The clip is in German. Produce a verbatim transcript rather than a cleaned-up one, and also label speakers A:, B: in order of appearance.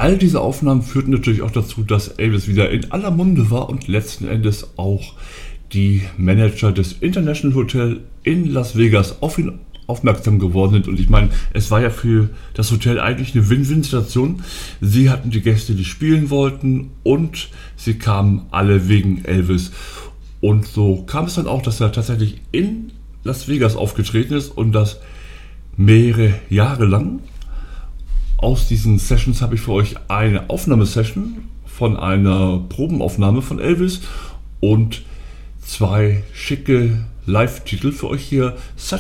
A: all diese Aufnahmen führten natürlich auch dazu, dass Elvis wieder in aller Munde war und letzten Endes auch die Manager des International Hotel in Las Vegas auf ihn aufmerksam geworden sind. Und ich meine, es war ja für das Hotel eigentlich eine Win-Win-Situation. Sie hatten die Gäste, die spielen wollten, und sie kamen alle wegen Elvis. Und so kam es dann auch, dass er tatsächlich in Las Vegas aufgetreten ist und das mehrere Jahre lang. Aus diesen Sessions habe ich für euch eine Aufnahmesession von einer Probenaufnahme von Elvis und zwei schicke Live-Titel für euch hier.